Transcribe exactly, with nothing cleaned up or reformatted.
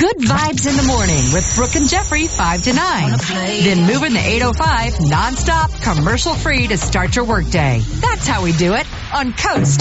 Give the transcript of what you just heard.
Good vibes in the morning with Brooke and Jeffrey, five to nine. Then moving the eight oh five nonstop, commercial free to start your workday. That's how we do it on Coast.